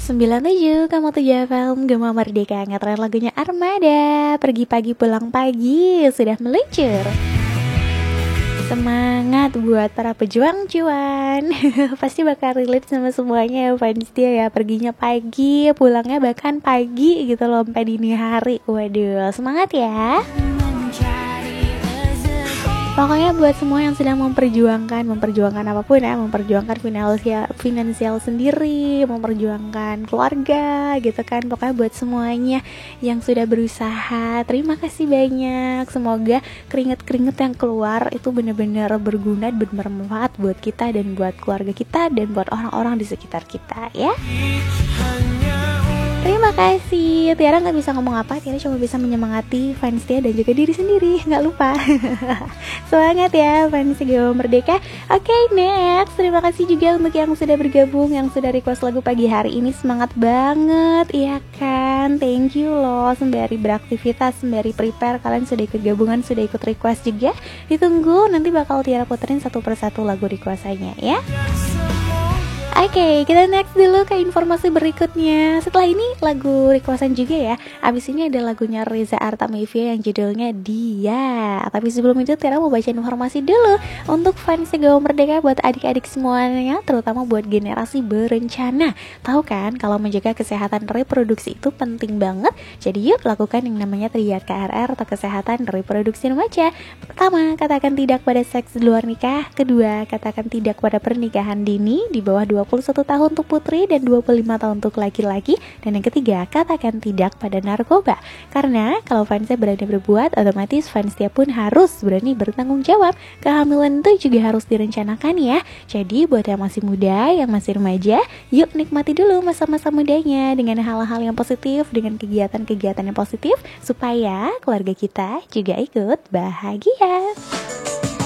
97,7 FM Gema Merdeka, ngetren lagunya Armada. Pergi pagi pulang pagi sudah meluncur. Semangat buat para pejuang cuan. Pasti bakal relate sama semuanya ya fans dia ya. Perginya pagi, pulangnya bahkan pagi gitu loh, sampai dini hari. Waduh, semangat ya. Pokoknya buat semua yang sedang memperjuangkan apapun ya, memperjuangkan finansial sendiri, memperjuangkan keluarga gitu kan. Pokoknya buat semuanya yang sudah berusaha, terima kasih banyak. Semoga keringet-keringet yang keluar itu benar-benar berguna dan bermanfaat buat kita dan buat keluarga kita dan buat orang-orang di sekitar kita ya. Terima kasih. Tiara gak bisa ngomong apa, Tiara cuma bisa menyemangati fans Tiara dan juga diri sendiri. Gak lupa. Semangat ya fans Gema Merdeka. Oke, next. Terima kasih juga untuk yang sudah bergabung, yang sudah request lagu pagi hari ini. Semangat banget, iya kan. Thank you loh. Sembari beraktivitas, sembari prepare, kalian sudah ikut gabungan, sudah ikut request juga. Ditunggu, nanti bakal Tiara puterin satu persatu lagu requestannya ya. Oke, kita next dulu ke informasi berikutnya. Setelah ini lagu requestan juga ya. Abis ini ada lagunya Reza Artamevia yang judulnya Dia. Tapi sebelum itu Tiara mau baca informasi dulu untuk fans Gema Merdeka buat adik-adik semuanya, terutama buat generasi berencana. Tahu kan kalau menjaga kesehatan reproduksi itu penting banget. Jadi yuk lakukan yang namanya triad KRR atau kesehatan reproduksi remaja. Pertama, katakan tidak pada seks di luar nikah. Kedua, katakan tidak pada pernikahan dini di bawah 21 tahun untuk putri dan 25 tahun untuk laki-laki. Dan yang ketiga, katakan tidak pada narkoba. Karena kalau fansnya berani berbuat, otomatis fansnya pun harus berani bertanggung jawab. Kehamilan itu juga harus direncanakan ya. Jadi buat yang masih muda, yang masih remaja, yuk nikmati dulu masa-masa mudanya dengan hal-hal yang positif, dengan kegiatan-kegiatan yang positif, supaya keluarga kita juga ikut bahagia.